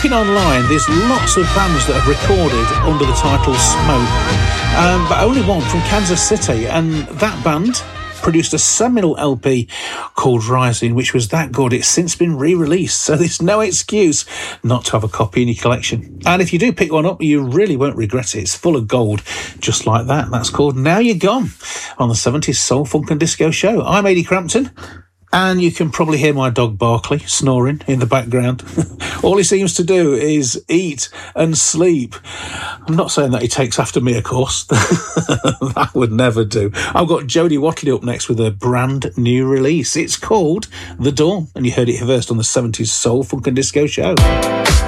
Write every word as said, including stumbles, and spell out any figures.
looking online, there's lots of bands that have recorded under the title Smoke, um, but only one from Kansas City, and that band produced a seminal L P called Rising, which was that good it's since been re-released, so there's no excuse not to have a copy in your collection. And if you do pick one up, you really won't regret it. It's full of gold, just like that. That's called Now You're Gone on the seventies Soul, Funk and Disco Show. I'm Adi Crampton, and you can probably hear my dog Barkley snoring in the background. All he seems to do is eat and sleep. I'm not saying that he takes after me, of course. That would never do. I've got Jodie Watley up next with a brand new release. It's called The Dawn, and you heard it first on the seventies Soul, Funk and Disco Show.